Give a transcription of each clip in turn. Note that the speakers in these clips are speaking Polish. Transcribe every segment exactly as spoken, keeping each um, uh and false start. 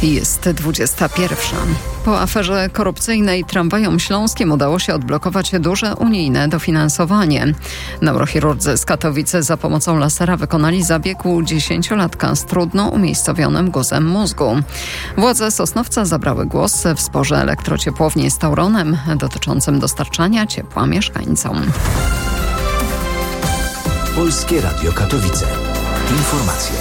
Jest dwudziesta pierwsza. Po aferze korupcyjnej tramwajom śląskim udało się odblokować duże unijne dofinansowanie. Neurochirurdzy z Katowic za pomocą lasera wykonali zabieg u dziesięciolatka z trudno umiejscowionym guzem mózgu. Władze Sosnowca zabrały głos w sporze elektrociepłowni z Tauronem dotyczącym dostarczania ciepła mieszkańcom. Polskie Radio Katowice. Informacje.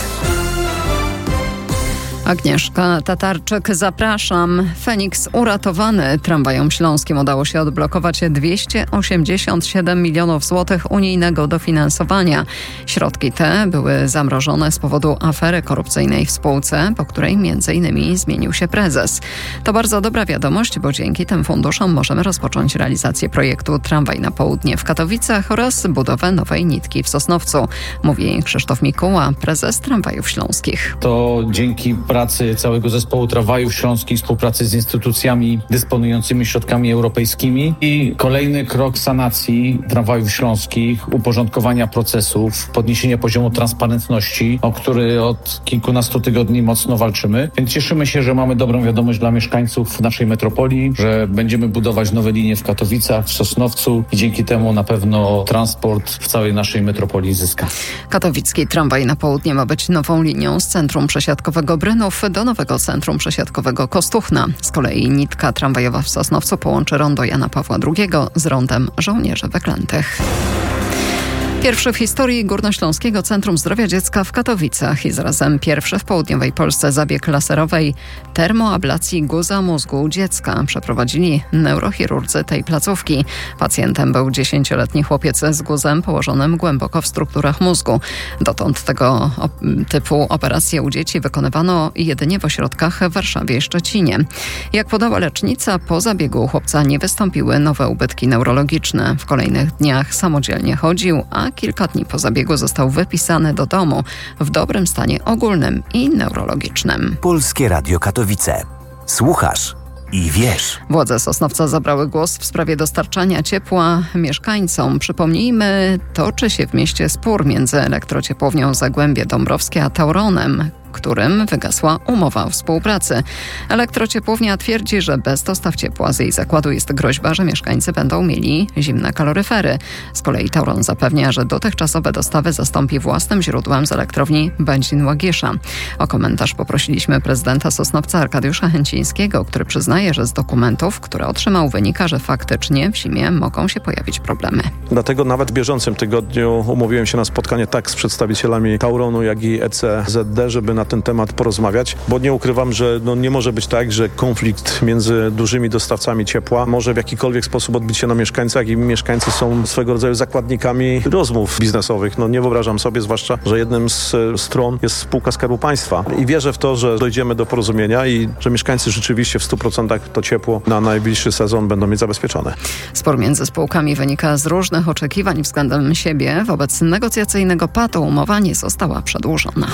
Agnieszka Tatarczyk, zapraszam. Feniks uratowany. Tramwajom śląskim udało się odblokować dwieście osiemdziesiąt siedem milionów złotych unijnego dofinansowania. Środki te były zamrożone z powodu afery korupcyjnej w spółce, po której między innymi zmienił się prezes. To bardzo dobra wiadomość, bo dzięki tym funduszom możemy rozpocząć realizację projektu Tramwaj na Południe w Katowicach oraz budowę nowej nitki w Sosnowcu, mówi Krzysztof Mikuła, prezes Tramwajów Śląskich. To dzięki pracy całego zespołu Tramwajów Śląskich, współpracy z instytucjami dysponującymi środkami europejskimi i kolejny krok sanacji Tramwajów Śląskich, uporządkowania procesów, podniesienia poziomu transparentności, o który od kilkunastu tygodni mocno walczymy. Więc cieszymy się, że mamy dobrą wiadomość dla mieszkańców naszej metropolii, że będziemy budować nowe linie w Katowicach, w Sosnowcu i dzięki temu na pewno transport w całej naszej metropolii zyska. Katowicki Tramwaj na Południe ma być nową linią z centrum przesiadkowego Brynów do nowego centrum przesiadkowego Kostuchna. Z kolei nitka tramwajowa w Sosnowcu połączy rondo Jana Pawła drugiego z rondem Żołnierzy Wyklętych. Pierwszy w historii Górnośląskiego Centrum Zdrowia Dziecka w Katowicach i zarazem pierwszy w południowej Polsce zabieg laserowej termoablacji guza mózgu u dziecka przeprowadzili neurochirurdzy tej placówki. Pacjentem był dziesięcioletni chłopiec z guzem położonym głęboko w strukturach mózgu. Dotąd tego op- typu operacje u dzieci wykonywano jedynie w ośrodkach w Warszawie i Szczecinie. Jak podała lecznica, po zabiegu u chłopca nie wystąpiły nowe ubytki neurologiczne. W kolejnych dniach samodzielnie chodził, a kilka dni po zabiegu został wypisany do domu w dobrym stanie ogólnym i neurologicznym. Polskie Radio Katowice. Słuchasz i wiesz. Władze Sosnowca zabrały głos w sprawie dostarczania ciepła mieszkańcom. Przypomnijmy, toczy się w mieście spór między elektrociepłownią Zagłębie Dąbrowskie a Tauronem, którym wygasła umowa o współpracy. Elektrociepłownia twierdzi, że bez dostaw ciepła z jej zakładu jest groźba, że mieszkańcy będą mieli zimne kaloryfery. Z kolei Tauron zapewnia, że dotychczasowe dostawy zastąpi własnym źródłem z elektrowni Będzin-Łagisza. O komentarz poprosiliśmy prezydenta Sosnowca Arkadiusza Chęcińskiego, który przyznaje, że z dokumentów, które otrzymał, wynika, że faktycznie w zimie mogą się pojawić problemy. Dlatego nawet w bieżącym tygodniu umówiłem się na spotkanie tak z przedstawicielami Tauronu, jak i E C Z D, żeby na ten temat porozmawiać, bo nie ukrywam, że no nie może być tak, że konflikt między dużymi dostawcami ciepła może w jakikolwiek sposób odbić się na mieszkańcach i mieszkańcy są swego rodzaju zakładnikami rozmów biznesowych. No nie wyobrażam sobie, zwłaszcza, że jednym z stron jest spółka Skarbu Państwa i wierzę w to, że dojdziemy do porozumienia i że mieszkańcy rzeczywiście w stu procentach to ciepło na najbliższy sezon będą mieć zabezpieczone. Spór między spółkami wynika z różnych oczekiwań względem siebie. Wobec negocjacyjnego patu umowa nie została przedłużona.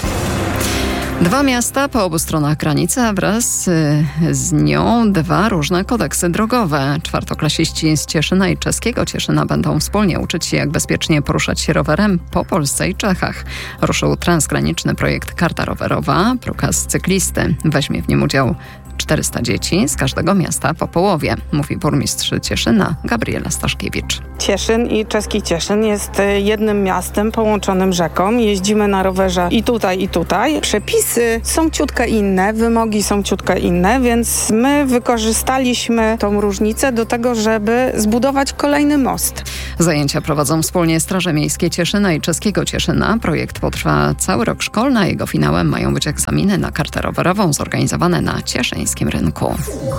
Dwa miasta po obu stronach granicy, a wraz z nią dwa różne kodeksy drogowe. Czwartoklasiści z Cieszyna i czeskiego Cieszyna będą wspólnie uczyć się, jak bezpiecznie poruszać się rowerem po Polsce i Czechach. Ruszył transgraniczny projekt Karta Rowerowa, Prukaz Cyklisty. Weźmie w nim udział czterysta dzieci z każdego miasta po połowie, mówi burmistrz Cieszyna Gabriela Staszkiewicz. Cieszyn i czeski Cieszyn jest jednym miastem połączonym rzeką. Jeździmy na rowerze i tutaj, i tutaj. Przepisy są ciutkę inne, wymogi są ciutkę inne, więc my wykorzystaliśmy tą różnicę do tego, żeby zbudować kolejny most. Zajęcia prowadzą wspólnie Straże Miejskie Cieszyna i czeskiego Cieszyna. Projekt potrwa cały rok szkolny, a jego finałem mają być egzaminy na kartę rowerową zorganizowane na cieszyńskim rynku.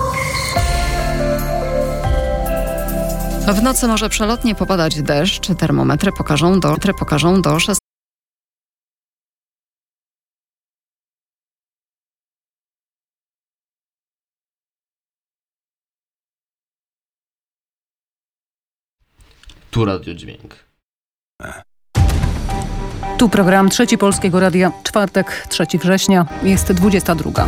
W nocy może przelotnie popadać deszcz. Termometry pokażą do, pokażą do szesnastu. Tu Radio Dźwięk. Tu program Trzeci Polskiego Radia. Czwartek, trzeciego września, jest dwudziesta druga.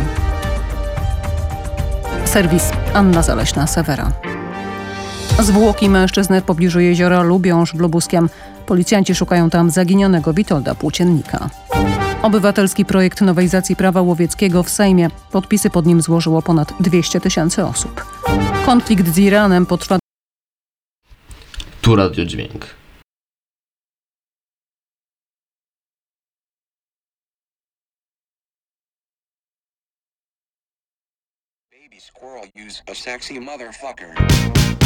Serwis Anna Zaleśna-Sewera. Zwłoki mężczyzny w pobliżu jeziora Lubiąż w Lubuskiem. Policjanci szukają tam zaginionego Witolda Płóciennika. Obywatelski projekt nowelizacji prawa łowieckiego w Sejmie. Podpisy pod nim złożyło ponad dwieście tysięcy osób. Konflikt z Iranem potrwa Tu Radio Dźwięk. Baby squirrel use a sexy motherfucker.